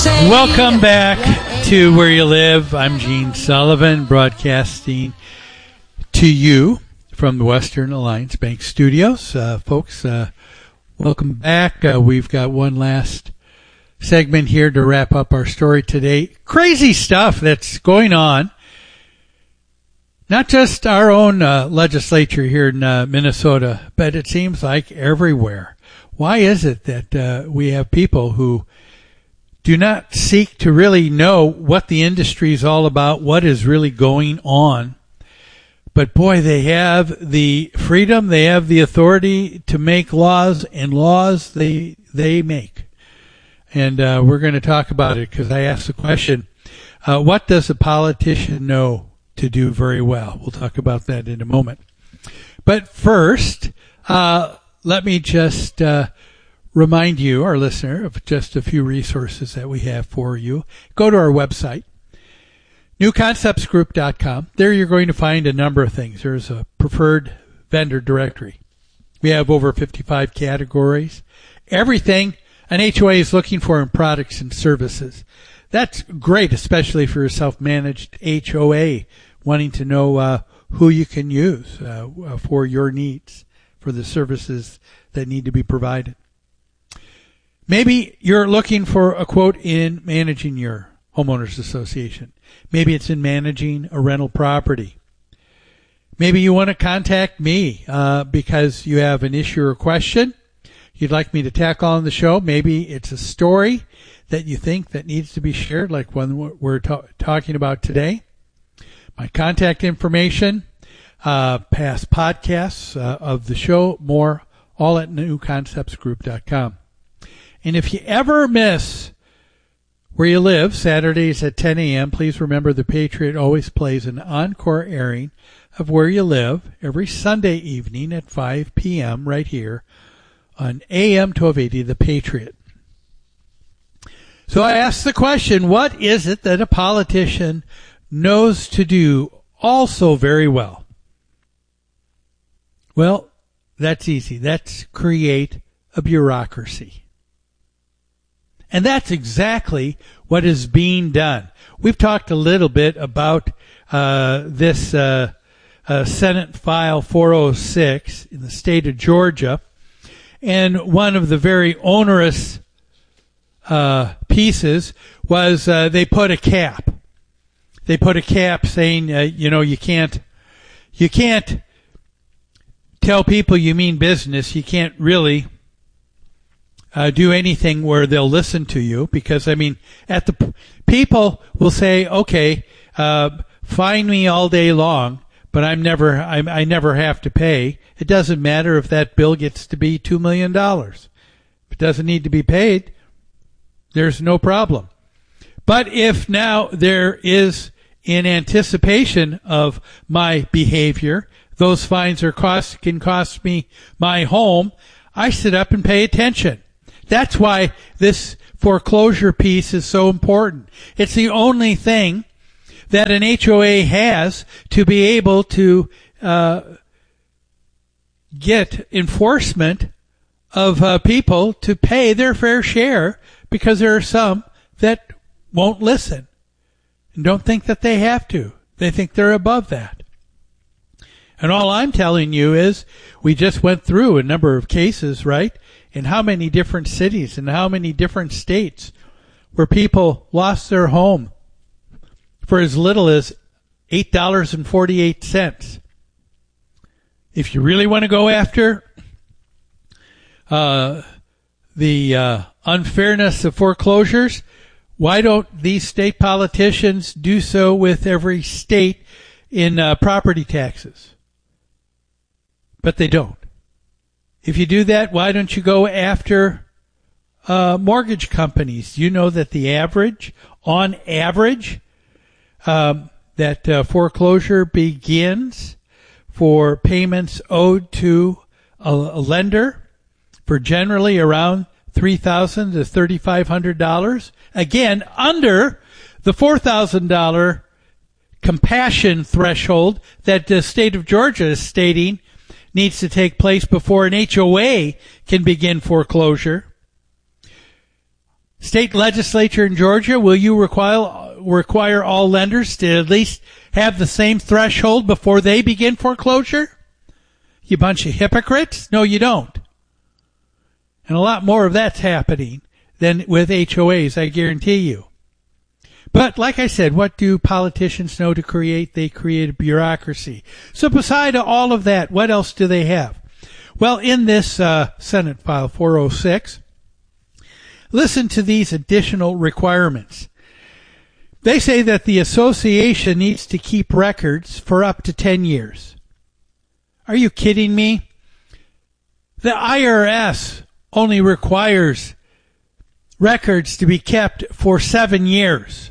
Welcome back to Where You Live. I'm Gene Sullivan, broadcasting to you from the Western Alliance Bank Studios. Folks, welcome back. We've got one last segment here to wrap up our story today. Crazy stuff that's going on. Not just our own legislature here in Minnesota, but it seems like everywhere. Why is it that we have people who do not seek to really know what the industry is all about, what is really going on? But boy, they have the freedom, they have the authority to make laws, and laws they make. And we're going to talk about it because I asked the question, what does a politician know to do very well? We'll talk about that in a moment. But first, let me just remind you, our listener, of just a few resources that we have for you. Go to our website, newconceptsgroup.com. There you're going to find a number of things. There's a preferred vendor directory. We have over 55 categories. Everything an HOA is looking for in products and services. That's great, especially for a self-managed HOA, wanting to know who you can use for your needs, for the services that need to be provided. Maybe you're looking for a quote in managing your homeowners association. Maybe it's in managing a rental property. Maybe you want to contact me because you have an issue or question you'd like me to tackle on the show. Maybe it's a story that you think that needs to be shared, like one we're talking about today. My contact information, past podcasts of the show, more, all at newconceptsgroup.com. And if you ever miss Where You Live, Saturdays at 10 a.m., please remember the Patriot always plays an encore airing of Where You Live every Sunday evening at 5 p.m. right here on AM 1280, The Patriot. So I asked the question, what is it that a politician knows to do also very well? Well, that's easy. That's create a bureaucracy. And that's exactly what is being done. We've talked a little bit about this Senate File 406 in the state of Georgia. And one of the very onerous pieces was they put a cap. They put a cap saying, you can't tell people you mean business. You can't really do anything where they'll listen to you, because people will say, okay, fine me all day long, but I never have to pay. It doesn't matter if that bill gets to be $2 million. If it doesn't need to be paid, there's no problem. But if now there is, in anticipation of my behavior, those fines or costs can cost me my home, I sit up and pay attention. That's why this foreclosure piece is so important. It's the only thing that an HOA has to be able to get enforcement of people to pay their fair share, because there are some that won't listen and don't think that they have to. They think they're above that. And all I'm telling you is we just went through a number of cases, right? In how many different cities and how many different states where people lost their home for as little as $8.48. If you really want to go after the unfairness of foreclosures, why don't these state politicians do so with every state in property taxes? But they don't. If you do that, why don't you go after mortgage companies? You know that on average, that foreclosure begins for payments owed to a lender for generally around $3,000 to $3,500. Again, under the $4,000 compassion threshold that the state of Georgia is stating needs to take place before an HOA can begin foreclosure. State legislature in Georgia, will you require all lenders to at least have the same threshold before they begin foreclosure? You bunch of hypocrites? No, you don't. And a lot more of that's happening than with HOAs, I guarantee you. But like I said, what do politicians know to create? They create a bureaucracy. So beside all of that, what else do they have? Well, in this Senate File 406, listen to these additional requirements. They say that the association needs to keep records for up to 10 years. Are you kidding me? The IRS only requires records to be kept for 7 years.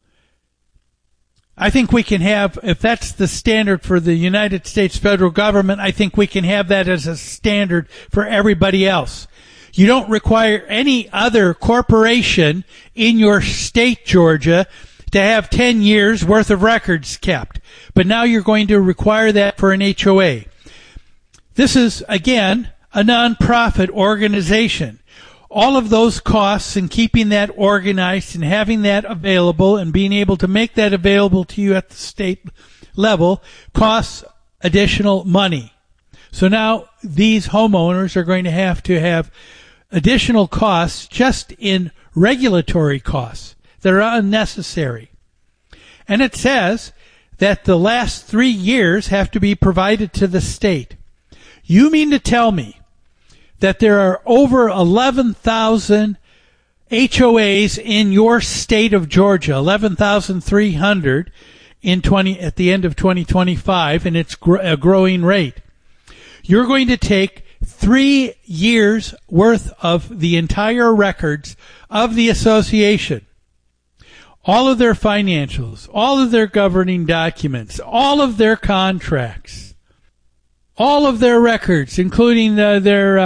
I think we can have, if that's the standard for the United States federal government, I think we can have that as a standard for everybody else. You don't require any other corporation in your state, Georgia, to have 10 years worth of records kept. But now you're going to require that for an HOA. This is, again, a nonprofit organization. All of those costs and keeping that organized and having that available and being able to make that available to you at the state level costs additional money. So now these homeowners are going to have additional costs just in regulatory costs that are unnecessary. And it says that the last 3 years have to be provided to the state. You mean to tell me that there are over 11,000 HOAs in your state of Georgia, 11,300 at the end of 2025, and it's a growing rate. You're going to take 3 years worth of the entire records of the association, all of their financials, all of their governing documents, all of their contracts, all of their records, including the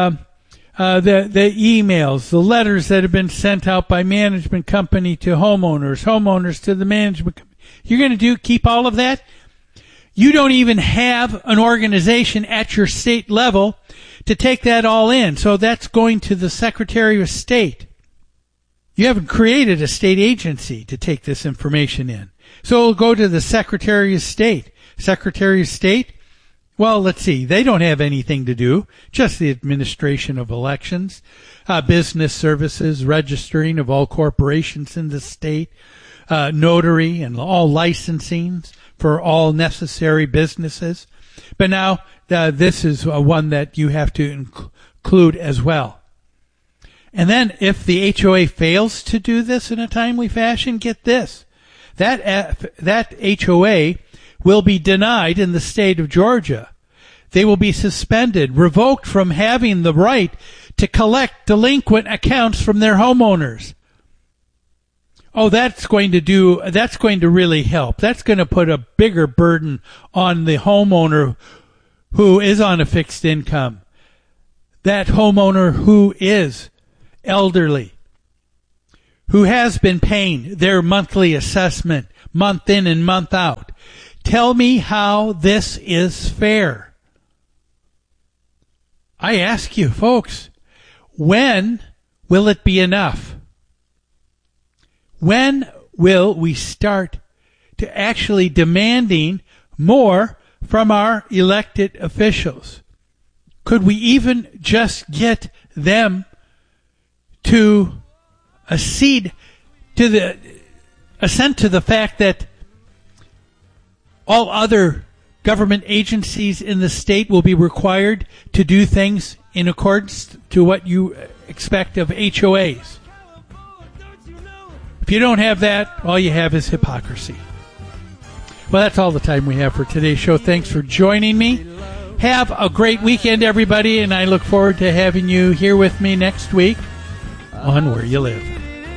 emails, the letters that have been sent out by management company to homeowners to the management company. You're going to keep all of that? You don't even have an organization at your state level to take that all in. So that's going to the Secretary of State. You haven't created a state agency to take this information in. So it'll go to the Secretary of State. Secretary of State, well, let's see. They don't have anything to do, just the administration of elections, business services, registering of all corporations in the state, notary and all licensing for all necessary businesses. But now this is one that you have to include as well. And then if the HOA fails to do this in a timely fashion, get this. That HOA will be denied in the state of Georgia. They will be suspended, revoked from having the right to collect delinquent accounts from their homeowners. Oh, that's going to really help. That's going to put a bigger burden on the homeowner who is on a fixed income. That homeowner who is elderly, who has been paying their monthly assessment month in and month out. Tell me how this is fair. I ask you, folks, when will it be enough? When will we start to actually demanding more from our elected officials? Could we even just get them to assent to the fact that all other government agencies in the state will be required to do things in accordance to what you expect of HOAs? If you don't have that, all you have is hypocrisy. Well, that's all the time we have for today's show. Thanks for joining me. Have a great weekend, everybody, and I look forward to having you here with me next week on Where You Live.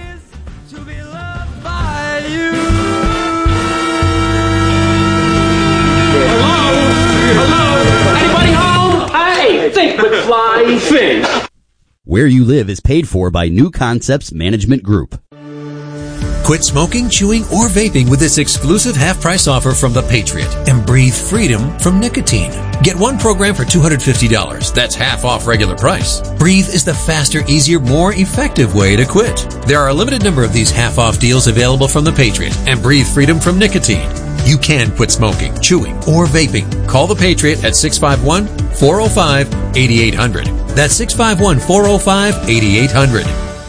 Hello? Anybody home? Hey, think McFly, think. Where You Live is paid for by New Concepts Management Group. Quit smoking, chewing, or vaping with this exclusive half-price offer from The Patriot and breathe freedom from nicotine. Get one program for $250. That's half off regular price. Breathe is the faster, easier, more effective way to quit. There are a limited number of these half-off deals available from The Patriot and breathe freedom from nicotine. You can quit smoking, chewing, or vaping. Call The Patriot at 651-405-8800. That's 651-405-8800.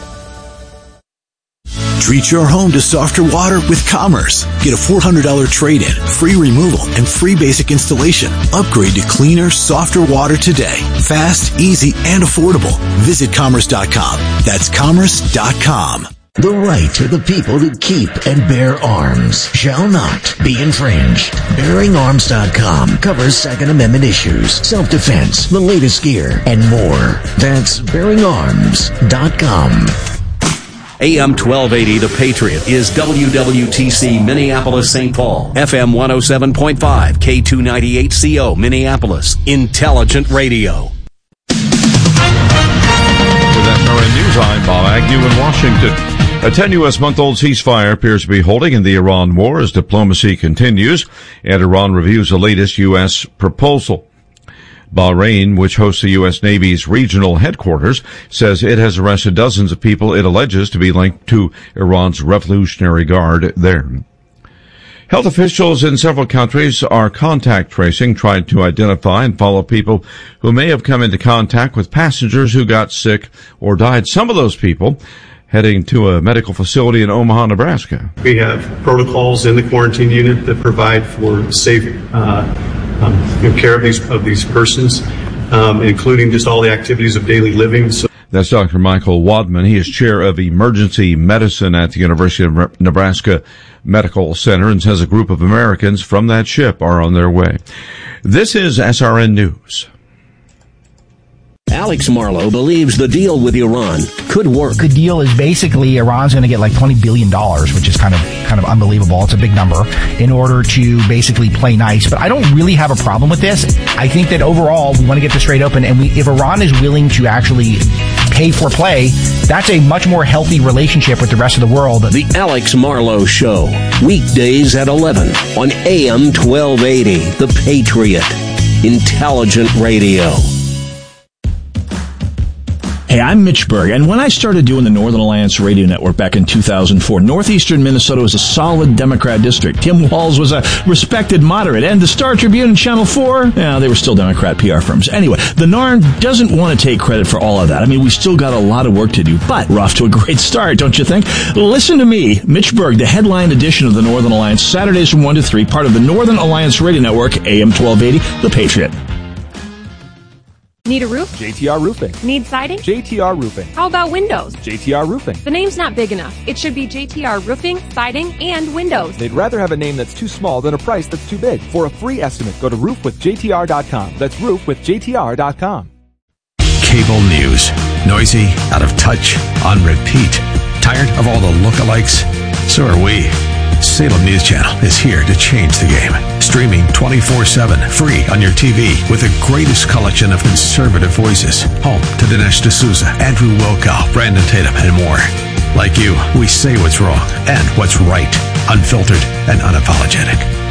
Treat your home to softer water with Commerce. Get a $400 trade-in, free removal, and free basic installation. Upgrade to cleaner, softer water today. Fast, easy, and affordable. Visit Commerce.com. That's Commerce.com. The right of the people to keep and bear arms shall not be infringed. BearingArms.com covers Second Amendment issues, self-defense, the latest gear, and more. That's BearingArms.com. AM 1280, The Patriot, is WWTC Minneapolis, St. Paul. FM 107.5, K298CO, Minneapolis. Intelligent Radio. With SRN News, I'm Bob Agnew in Washington. A tenuous-month-old ceasefire appears to be holding in the Iran war as diplomacy continues, and Iran reviews the latest U.S. proposal. Bahrain, which hosts the U.S. Navy's regional headquarters, says it has arrested dozens of people it alleges to be linked to Iran's Revolutionary Guard there. Health officials in several countries are contact tracing, trying to identify and follow people who may have come into contact with passengers who got sick or died. Some of those people heading to a medical facility in Omaha, Nebraska. We have protocols in the quarantine unit that provide for safe care of these persons, including just all the activities of daily living. So that's Dr. Michael Wadman. He is chair of emergency medicine at the University of Nebraska Medical Center and says a group of Americans from that ship are on their way. This is SRN News. Alex Marlow believes the deal with Iran could work. The deal is basically Iran's going to get like $20 billion, which is kind of unbelievable. It's a big number in order to basically play nice. But I don't really have a problem with this. I think that overall we want to get this straight open. And if Iran is willing to actually pay for play, that's a much more healthy relationship with the rest of the world. The Alex Marlow Show, weekdays at 11 on AM 1280, The Patriot, Intelligent Radio. Hey, I'm Mitch Berg, and when I started doing the Northern Alliance Radio Network back in 2004, northeastern Minnesota was a solid Democrat district. Tim Walz was a respected moderate, and the Star Tribune and Channel 4, they were still Democrat PR firms. Anyway, the NARN doesn't want to take credit for all of that. I mean, we still got a lot of work to do, but we're off to a great start, don't you think? Listen to me, Mitch Berg, the headline edition of the Northern Alliance, Saturdays from 1 to 3, part of the Northern Alliance Radio Network, AM 1280, The Patriot. Need a roof? JTR Roofing. Need siding? JTR Roofing. How about windows? JTR Roofing. The name's not big enough. It should be JTR Roofing, Siding, and Windows. They'd rather have a name that's too small than a price that's too big. For a free estimate, go to roofwithjtr.com. That's roofwithjtr.com. Cable news. Noisy, out of touch, on repeat. Tired of all the lookalikes? So are we. Salem News Channel is here to change the game. Streaming 24/7, free on your TV with the greatest collection of conservative voices. Home to Dinesh D'Souza, Andrew Wilkow, Brandon Tatum, and more. Like you, we say what's wrong and what's right. Unfiltered and unapologetic.